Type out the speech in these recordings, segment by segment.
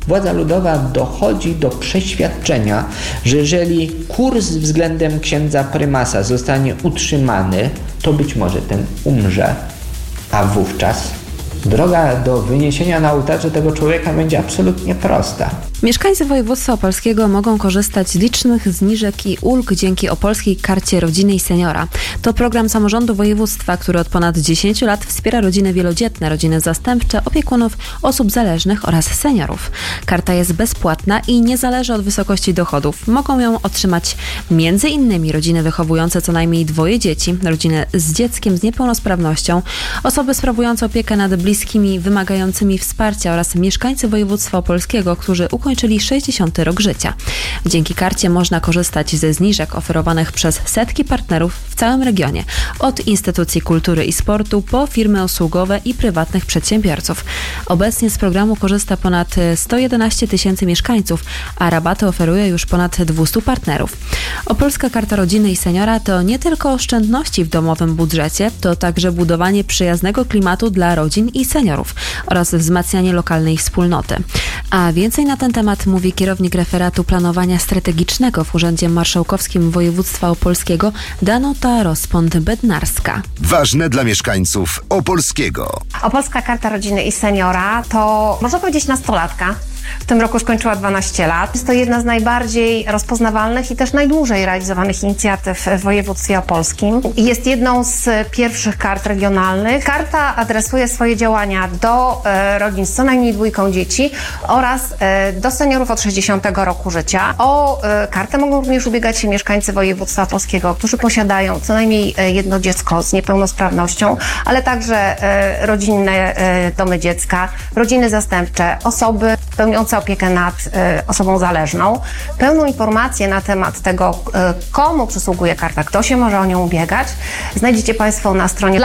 władza ludowa dochodzi do przeświadczenia, że jeżeli kurs względem księdza prymasa zostanie utrzymany, to być może ten umrze, a wówczas droga do wyniesienia na ołtarze tego człowieka będzie absolutnie prosta. Mieszkańcy województwa opolskiego mogą korzystać z licznych zniżek i ulg dzięki Opolskiej Karcie Rodziny i Seniora. To program samorządu województwa, który od ponad 10 lat wspiera rodziny wielodzietne, rodziny zastępcze, opiekunów, osób zależnych oraz seniorów. Karta jest bezpłatna i nie zależy od wysokości dochodów. Mogą ją otrzymać m.in. rodziny wychowujące co najmniej 2 dzieci, rodziny z dzieckiem z niepełnosprawnością, osoby sprawujące opiekę nad bliskimi wymagającymi wsparcia oraz mieszkańcy województwa opolskiego, którzy ukończyli 60. rok życia. Dzięki karcie można korzystać ze zniżek oferowanych przez setki partnerów w całym regionie, od instytucji kultury i sportu po firmy usługowe i prywatnych przedsiębiorców. Obecnie z programu korzysta ponad 111 tysięcy mieszkańców, a rabaty oferuje już ponad 200 partnerów. Opolska Karta Rodziny i Seniora to nie tylko oszczędności w domowym budżecie, to także budowanie przyjaznego klimatu dla rodzin i seniorów oraz wzmacnianie lokalnej wspólnoty. A więcej na ten temat mówi kierownik referatu planowania strategicznego w Urzędzie Marszałkowskim Województwa Opolskiego Danuta Rospont-Bednarska. Ważne dla mieszkańców Opolskiego. Opolska Karta Rodziny i Seniora to, można powiedzieć, nastolatka. W tym roku skończyła 12 lat. Jest to jedna z najbardziej rozpoznawalnych i też najdłużej realizowanych inicjatyw w województwie opolskim. Jest jedną z pierwszych kart regionalnych. Karta adresuje swoje działania do rodzin z co najmniej 2 dzieci oraz do seniorów od 60 roku życia. O kartę mogą również ubiegać się mieszkańcy województwa opolskiego, którzy posiadają co najmniej 1 dziecko z niepełnosprawnością, ale także rodzinne domy dziecka, rodziny zastępcze, osoby pełniące opiekę nad osobą zależną. Pełną informację na temat tego, komu przysługuje karta, kto się może o nią ubiegać, znajdziecie Państwo na stronie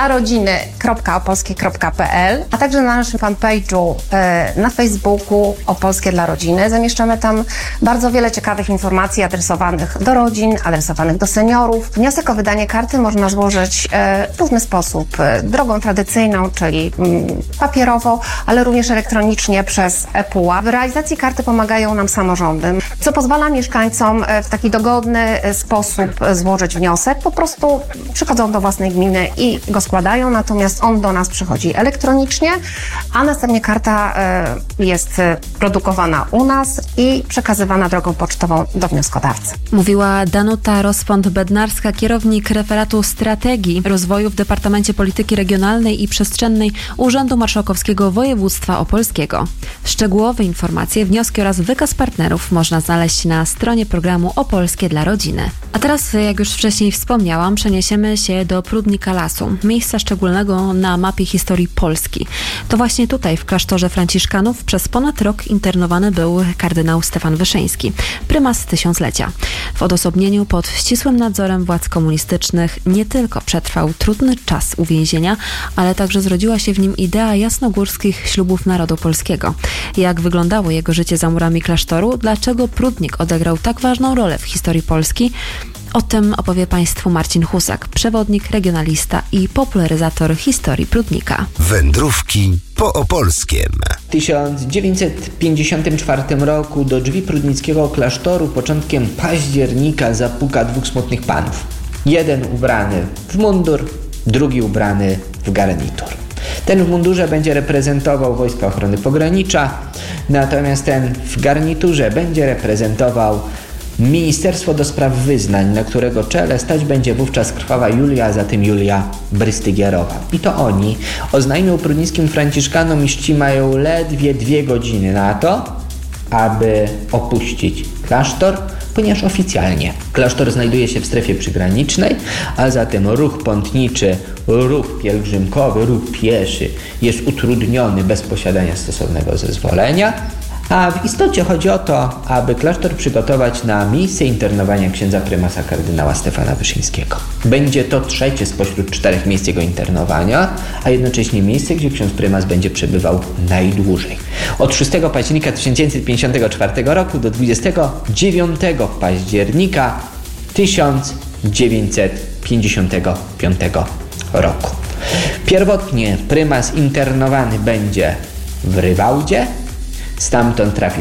dlarodziny.opolskie.pl, a także na naszym fanpage'u na Facebooku Opolskie dla Rodziny. Zamieszczamy tam bardzo wiele ciekawych informacji adresowanych do rodzin, adresowanych do seniorów. Wniosek o wydanie karty można złożyć w różny sposób. Drogą tradycyjną, czyli papierowo, ale również elektronicznie przez ePUAP. W realizacji karty pomagają nam samorządy, co pozwala mieszkańcom w taki dogodny sposób złożyć wniosek. Po prostu przychodzą do własnej gminy i go składają, natomiast on do nas przychodzi elektronicznie, a następnie karta jest produkowana u nas i przekazywana drogą pocztową do wnioskodawcy. Mówiła Danuta Rospont-Bednarska, kierownik referatu strategii rozwoju w Departamencie Polityki Regionalnej i Przestrzennej Urzędu Marszałkowskiego Województwa Opolskiego. Szczegółowe informacje, wnioski oraz wykaz partnerów można znaleźć na stronie programu Opolskie dla Rodziny. A teraz, jak już wcześniej wspomniałam, przeniesiemy się do Prudnika Lasu, miejsca szczególnego na mapie historii Polski. To właśnie tutaj, w klasztorze franciszkanów, przez ponad rok internowany był kardynał Stefan Wyszyński, prymas tysiąclecia. W odosobnieniu pod ścisłym nadzorem władz komunistycznych nie tylko przetrwał trudny czas uwięzienia, ale także zrodziła się w nim idea jasnogórskich ślubów narodu polskiego. Jak wyglądało jego życie za murami klasztoru? Dlaczego Prudnik odegrał tak ważną rolę w historii Polski? O tym opowie Państwu Marcin Husak, przewodnik, regionalista i popularyzator historii Prudnika. Wędrówki po opolskiem. W 1954 roku do drzwi prudnickiego klasztoru początkiem października zapuka 2 smutnych panów. Jeden ubrany w mundur, drugi ubrany w garnitur. Ten w mundurze będzie reprezentował Wojska Ochrony Pogranicza, natomiast ten w garniturze będzie reprezentował Ministerstwo do Spraw Wyznań, na którego czele stać będzie wówczas krwawa Julia, a zatem Julia Brystygierowa. I to oni oznajmią prudnickim franciszkanom, iż ci mają ledwie 2 godziny na to, aby opuścić klasztor, ponieważ oficjalnie klasztor znajduje się w strefie przygranicznej, a zatem ruch pątniczy, ruch pielgrzymkowy, ruch pieszy jest utrudniony bez posiadania stosownego zezwolenia. A w istocie chodzi o to, aby klasztor przygotować na miejsce internowania księdza prymasa kardynała Stefana Wyszyńskiego. Będzie to 3. spośród 4 miejsc jego internowania, a jednocześnie miejsce, gdzie ksiądz prymas będzie przebywał najdłużej. Od 6 października 1954 roku do 29 października 1955 roku. Pierwotnie prymas internowany będzie w Rybałdzie, stamtąd trafi